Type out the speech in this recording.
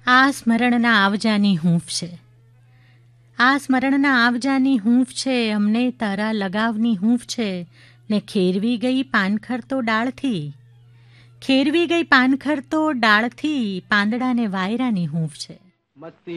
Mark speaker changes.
Speaker 1: આ સ્મરણના આવજાની હૂંફ છે, આ સ્મરણના આવજાની હૂંફ છે, અમને તારા લગાવની હૂંફ છે, ને ખેરવી ગઈ પાનખર તો ડાળથી, ખેરવી ગઈ પાનખર તો ડાળથી, પાંદડાને વાયરાની હૂંફ છે.